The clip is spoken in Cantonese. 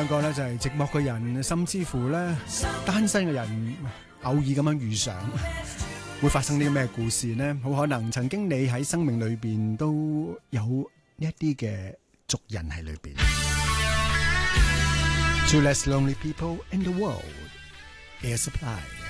兩個咧就係寂寞嘅人，甚至乎咧單身嘅人，偶爾咁樣遇上，會發生啲咩故事呢？好可能曾經你喺生命裏邊都有呢一啲嘅族人喺裏邊。Two less lonely people in the world. Air Supply。